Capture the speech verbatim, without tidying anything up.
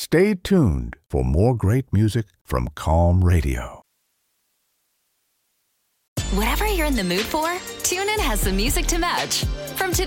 Stay tuned for more great music from Calm Radio. Whatever you're in the mood for, TuneIn has the music to match. From today.